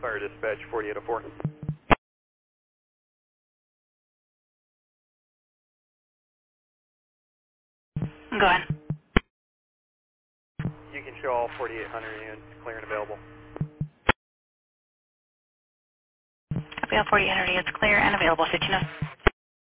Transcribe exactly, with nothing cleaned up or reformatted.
Fire Dispatch forty-eight oh four. Go ahead. You can show all forty-eight hundred units clear and available. Copy all forty-eight hundred units clear and available. fifteen oh.